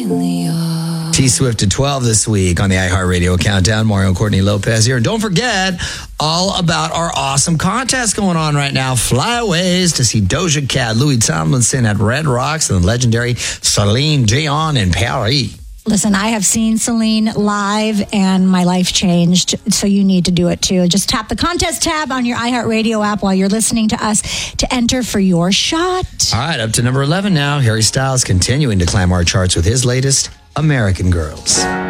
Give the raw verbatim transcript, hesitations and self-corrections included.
T-Swift at twelve this week on the iHeartRadio Countdown. Mario and Courtney Lopez here. And don't forget all about our awesome contest going on right now. Flyaways to see Doja Cat, Louis Tomlinson at Red Rocks, and the legendary Celine Dion in Paris. Listen, I have seen Celine live and my life changed, so you need to do it too. Just tap the contest tab on your iHeartRadio app while you're listening to us to enter for your shot. All right, up to number eleven now. Harry Styles continuing to climb our charts with his latest, American Girls.